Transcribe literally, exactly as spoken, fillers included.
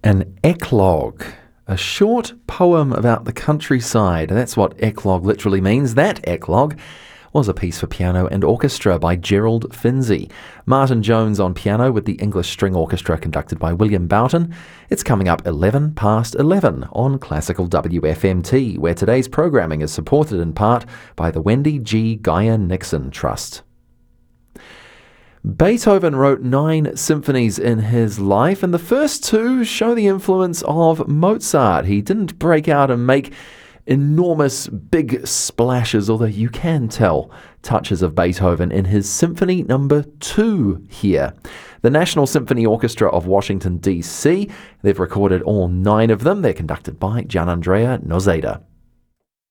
An eclogue, a short poem about the countryside. That's what eclogue literally means. That eclogue was a piece for piano and orchestra by Gerald Finzi. Martin Jones on piano with the English String Orchestra conducted by William Boughton. It's coming up eleven past eleven on Classical W F M T, where today's programming is supported in part by the Wendy G. Geyer Nixon Trust. Beethoven wrote nine symphonies in his life, and the first two show the influence of Mozart. He didn't break out and make enormous big splashes, although you can tell touches of Beethoven in his Symphony Number Two here. The National Symphony Orchestra of Washington, D C, they've recorded all nine of them. They're conducted by Gianandrea Noseda.